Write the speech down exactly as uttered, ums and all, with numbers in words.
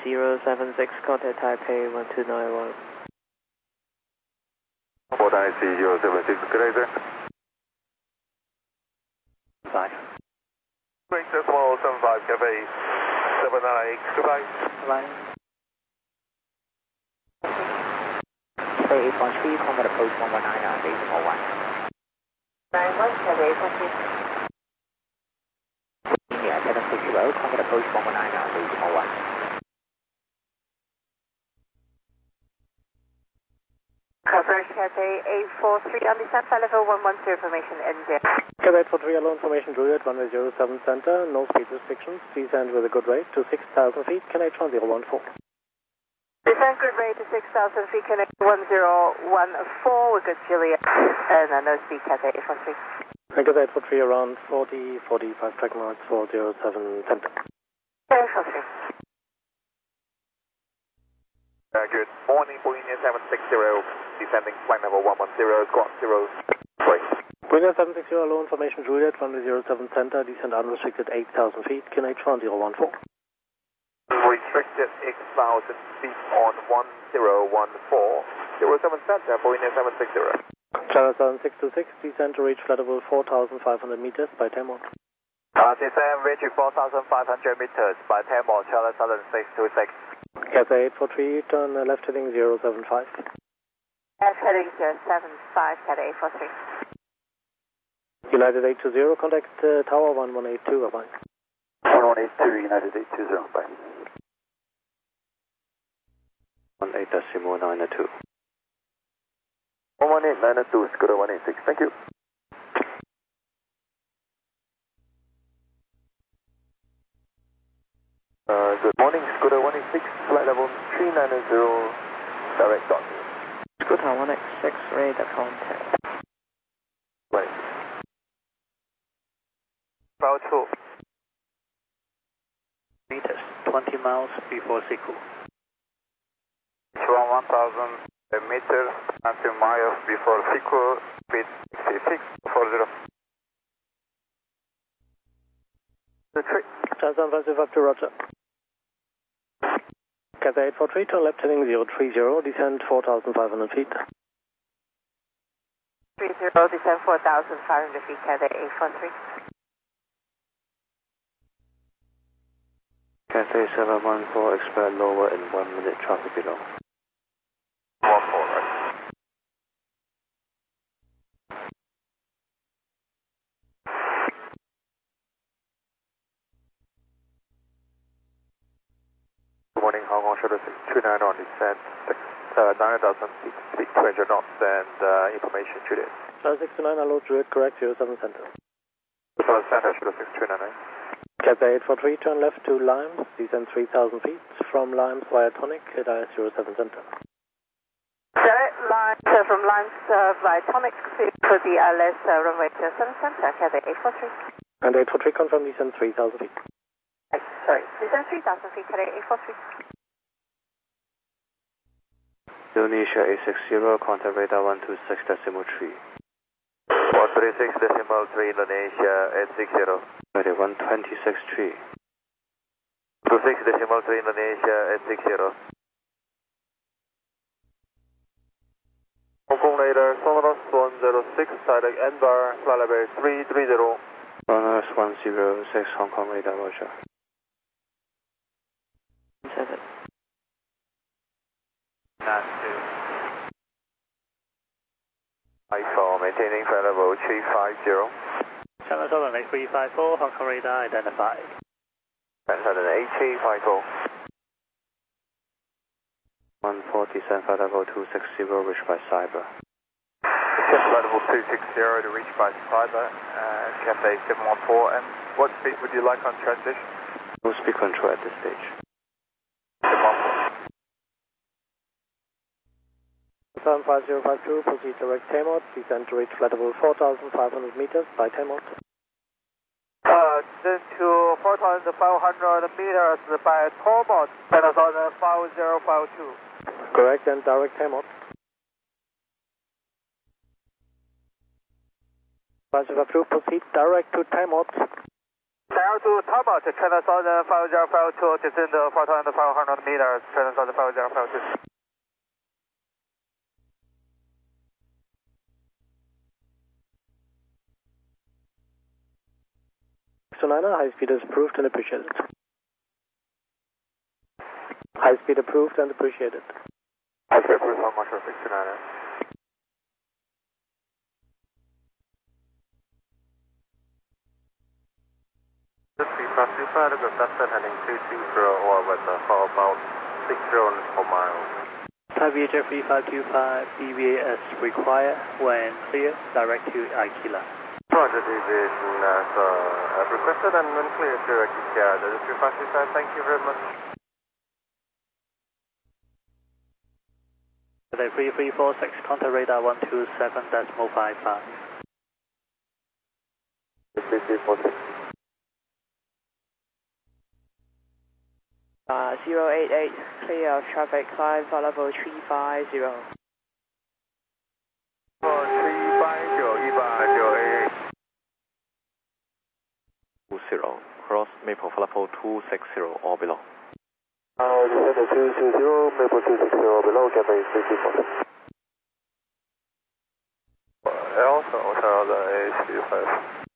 zero seven six, contact Taipei one two nine one. Port I C zero seven six, good day, sir. Five. Great, decimal seven five, Cafe seven nine eight, goodbye. Bye. Cafe eight one three, contact approach one one nine on decimal one. nine one, Cafe eight one three. India seven six zero, contact approach one one nine on decimal one. Coverage Cathay eight four three on the San level one one zero information N J. Cathay eight four three, hello, information Juliet one zero seven center, no speed restrictions, descend with a good rate to six thousand feet, connect one zero one four. Descend good rate to six thousand feet, connect one zero one four with good Juliet, and uh, no speed Cathay eight four three. And Cathay eight four three around forty, forty-five track marks four zero seven center. eight four three. Uh, good morning, Boeing seven six zero, descending flight level one one zero, squawk zero three. Boeing seven six zero, hello, information Juliet one zero seven center, descend unrestricted eight thousand feet, connect one zero one four. Restricted eight thousand feet on one zero one four, zero seven center, Boeing seven six zero. Channel seven six two six, descend to reach flight level four thousand five hundred meters by ten more. Uh, descend reach four thousand five hundred meters by ten more, Channel seven six two six. Cathay eight four three, turn uh, left heading zero seven five. Left heading zero seven five, Cathay eight four three. United eight two zero, contact uh, tower one one eight two, bye. one one eight two, United eight two zero, bye. one eight decimal nine two. one one eight nine two, Scooter one eight six, thank you. Uh, good morning, Scooter one eight six, flight level three nine zero, direct dot. Scooter one eight six, radar contact. Right. About two. Meters, twenty miles before Siku. From one thousand meters and two miles before Siku, speed six four zero. The trick. Channel seven five up to Roger. Cathay eight four three, turn left heading zero three zero, descend four thousand five hundred feet. three zero, descend four thousand five hundred feet, Cathay eight four three. Cathay seven one four, expect lower in one minute, traffic below. one four, right. Good morning, Hong Kong Shuttle six two nine on descent, uh, nine thousand feet, speed two hundred knots, and uh, information Juliet. Channel six two nine, hello, Juliet, correct, zero seven center. South Center, Shuttle six two nine nine. Cathay eight four three, turn left to Limes, descend three thousand feet, from Limes via Tonic, at I S zero seven center. Direct line uh, from lines uh, via Tonic for the I L S uh, runway zero seven center, Cathay eight four three. And eight four three, confirm descend three thousand feet. Right, sorry, descend three thousand feet, Cathay eight four three. Indonesia eight six zero, contact radar one two six decimal three. one three six decimal three, Indonesia eight six zero. Ready, one twenty-six three. two six decimal three, Indonesia eight six zero. Hong Kong radar, Sonoros one zero six, direct N bar, flight level three three zero. Sonoros one zero six, Hong Kong radar, Roger. Seven. Nine two. iPhone maintaining flight level three five zero. Channel seven eight three five four, Hong Kong radar identified. one eighty, five four. one forty, flight level two six zero, reached by Cyber. Flight level two six zero to reach by Cyber, uh, Cathay seven one four, and what speed would you like on transition? No speed control at this stage. seven one four. seven five zero five two, proceed direct Tamot, descend to reach flight level four thousand five hundred meters by Tamot. Uh, then to four thousand five hundred meters by Tormont, Panasonic five zero five two. Correct, and direct Tamot. five zero five two, proceed direct to Tamot. Dial to Talbot, China Southern five zero five two, descend four thousand five hundred meters, China Southern five zero five two. Sonana, high speed is approved and appreciated. High speed approved and appreciated. High speed approved, how much for Sonana? three five two five, good Dustin heading two two zero orbit for about six zero per mile. Thai Vietjet three five two five, D V A S required when clear, direct to Aquila. Roger, deviation as uh, requested and when clear, direct to Canada. three five two five, thank you very much. three three four six, contact radar one two seven decimal five five. three three four six. Uh, zero eight eight, clear of traffic, climb for level three five zero. three five zero, E V A zero eight eight. two zero, cross Maple for level two six zero or below. Uh, descend two two zero, Maple two six zero below, get base three three four six. Alpha Hotel, the A C five.